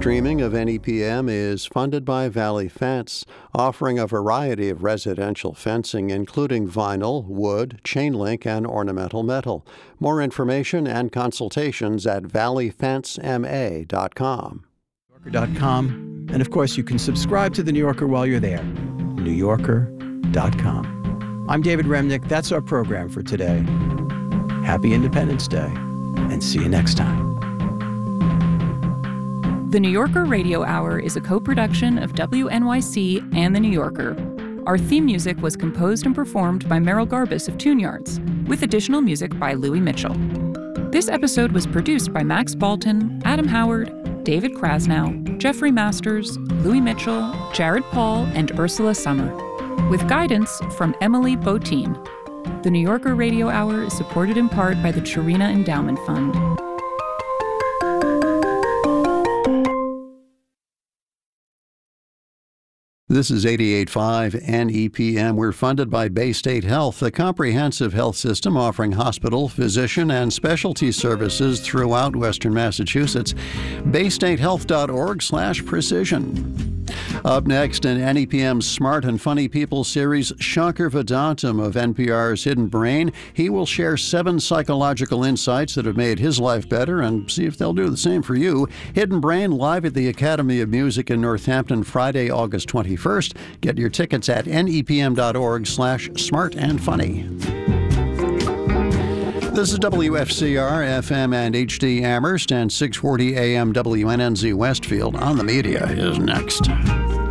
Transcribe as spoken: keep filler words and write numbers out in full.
streaming of N E P M is funded by Valley Fence, offering a variety of residential fencing, including vinyl, wood, chain link, and ornamental metal. More information and consultations at valley fence m a dot com. New Yorker dot com. And of course, you can subscribe to The New Yorker while you're there. New Yorker dot com. I'm David Remnick. That's our program for today. Happy Independence Day, and see you next time. The New Yorker Radio Hour is a co-production of W N Y C and The New Yorker. Our theme music was composed and performed by Merrill Garbus of Tune Yards, with additional music by Louis Mitchell. This episode was produced by Max Balton, Adam Howard, David Krasnow, Jeffrey Masters, Louis Mitchell, Jared Paul, and Ursula Summer, with guidance from Emily Botine. The New Yorker Radio Hour is supported in part by the Chirina Endowment Fund. This is eighty-eight point five N E P M. We're funded by Bay State Health, a comprehensive health system offering hospital, physician, and specialty services throughout Western Massachusetts. bay state health dot org slash precision. Up next in N E P M's Smart and Funny People series, Shankar Vedantam of N P R's Hidden Brain. He will share seven psychological insights that have made his life better and see if they'll do the same for you. Hidden Brain live at the Academy of Music in Northampton Friday, August twenty-first. Get your tickets at N E P M dot org slash smart and funny. This is W F C R, F M and H D Amherst, and six forty A M W N N Z Westfield. On the Media is next.